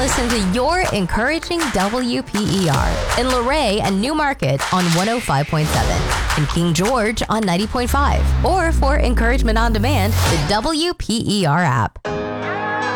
listen to your encouraging WPER in Luray and Newmarket on 105.7 and King George on 90.5. Or for encouragement on demand, the WPER app.